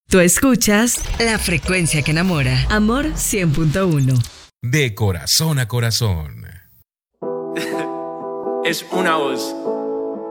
Tú escuchas La Frecuencia que Enamora. Amor 100.1. De corazón a corazón. Es una voz.